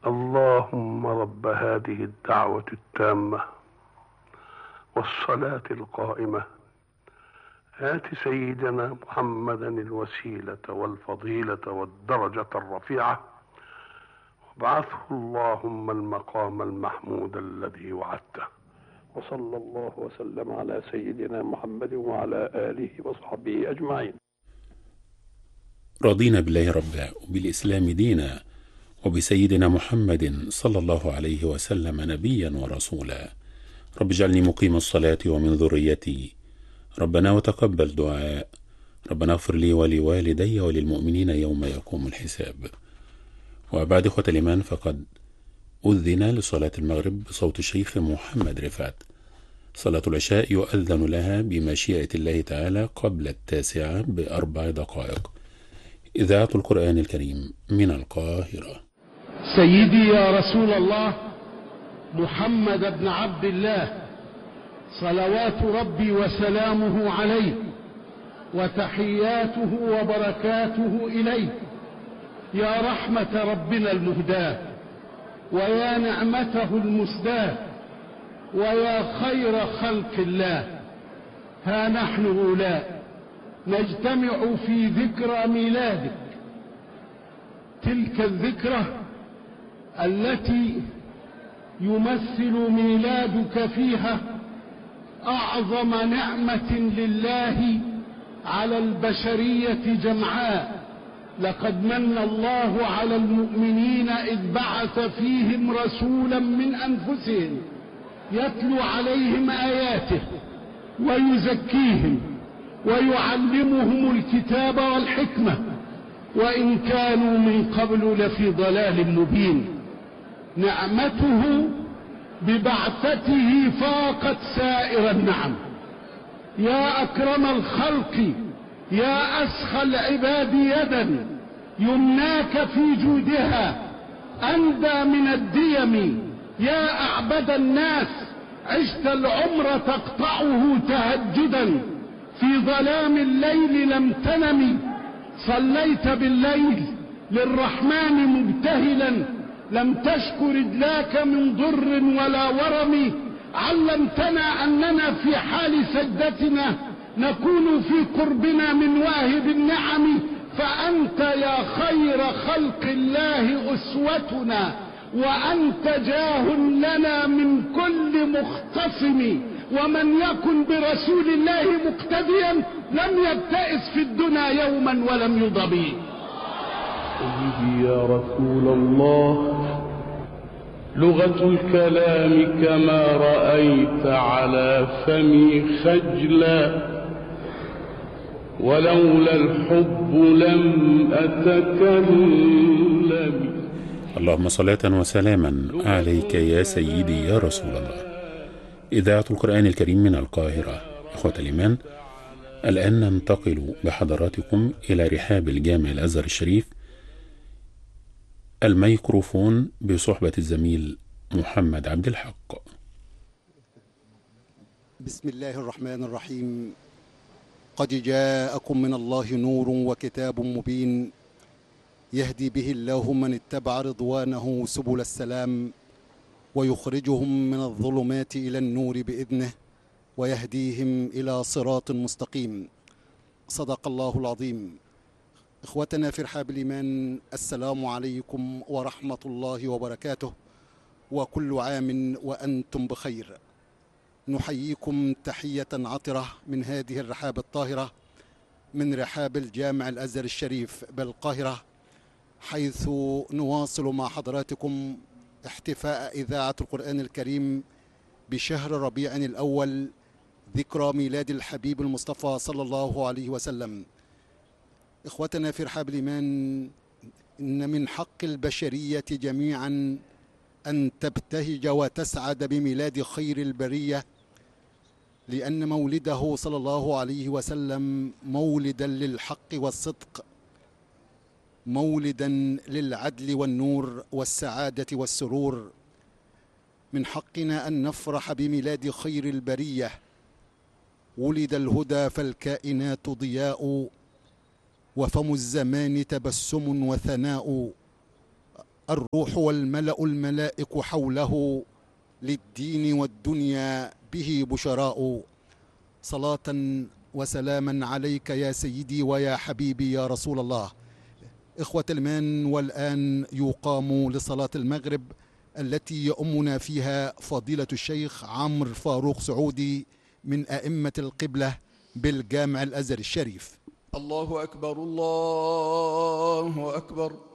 اللهم رب هذه الدعوة التامة والصلاة القائمة آت سيدنا محمدا الوسيلة والفضيلة والدرجة الرفيعة وابعثه اللهم المقام المحمود الذي وعدته. وصلى الله وسلم على سيدنا محمد وعلى آله وصحبه أجمعين. رضينا بالله ربا وبالإسلام دينا وبسيدنا محمد صلى الله عليه وسلم نبيا ورسولا. رب اجعلني مقيم الصلاة ومن ذريتي، ربنا وتقبل دعاء، ربنا اغفر لي ولوالدي وللمؤمنين يوم يقوم الحساب. وبعد إخوة الإيمان، فقد أذن لصلاة المغرب بصوت الشيخ محمد رفعت. صلاة العشاء يؤذن لها بمشيئة الله تعالى قبل 9 ب4 دقائق. إذاعة القرآن الكريم من القاهرة. سيدي يا رسول الله محمد بن عبد الله، صلوات ربي وسلامه عليه وتحياته وبركاته إليه، يا رحمة ربنا المهداة ويا نعمته المسداة ويا خير خلق الله. ها نحن أولاء نجتمع في ذكرى ميلادك، تلك الذكرى التي يمثل ميلادك فيها أعظم نعمة لله على البشرية جمعاء. لقد من الله على المؤمنين إذ بعث فيهم رسولا من أنفسهم يتلو عليهم آياته ويزكيهم ويعلمهم الكتاب والحكمة وإن كانوا من قبل لفي ضلال مبين. نعمته ببعثته فاقت سائر النعم. يا أكرم الخلق، يا أسخى العباد يدا، يمناك في جودها أندى من الديم. يا أعبد الناس، عشت العمر تقطعه تهجدا، في ظلام الليل لم تنم، صليت بالليل للرحمن مبتهلا، لم تشك رجلاك من ضر ولا ورم. علمتنا أننا في حال سجدتنا نكون في قربنا من واهب النعم، فأنت يا خير خلق الله أسوتنا، وأنت جاه لنا من كل مختصم. ومن يكن برسول الله مقتديا لم يبتئس في الدنيا يوما ولم يضبي. سيدي يا رسول الله، لغة الكلام كما رأيت على فمي خجلا، ولولا الحب لم أتكلم. اللهم صلاة وسلاما عليك يا سيدي يا رسول الله. إذاعة القرآن الكريم من القاهرة. إخوة الإيمان، الآن ننتقل بحضراتكم إلى رحاب الجامع الأزهر الشريف. الميكروفون بصحبة الزميل محمد عبد الحق. بسم الله الرحمن الرحيم. قد جاءكم من الله نور وكتاب مبين، يهدي به الله من اتبع رضوانه سبل السلام، ويخرجهم من الظلمات إلى النور بإذنه، ويهديهم إلى صراط مستقيم. صدق الله العظيم. إخوتنا في رحاب الإيمان، السلام عليكم ورحمة الله وبركاته، وكل عام وأنتم بخير. نحييكم تحية عطرة من هذه الرحاب الطاهرة، من رحاب الجامع الأزهر الشريف بالقاهرة، حيث نواصل مع حضراتكم احتفاء إذاعة القرآن الكريم بشهر ربيع الأول، ذكرى ميلاد الحبيب المصطفى صلى الله عليه وسلم. إخوتنا في رحاب الإيمان، إن من حق البشرية جميعا أن تبتهج وتسعد بميلاد خير البرية، لأن مولده صلى الله عليه وسلم مولدا للحق والصدق، مولدا للعدل والنور والسعادة والسرور. من حقنا أن نفرح بميلاد خير البرية. ولد الهدى فالكائنات ضياء، وفم الزمان تبسم وثناء. الروح والملأ الملائك حوله للدين والدنيا به بشراء. صلاة وسلاما عليك يا سيدي ويا حبيبي يا رسول الله. إخوة الإيمان، والآن يقام لصلاة المغرب التي يؤمنا فيها فضيلة الشيخ عمرو فاروق سعودي من أئمة القبلة بالجامع الأزهر الشريف. الله أكبر الله أكبر.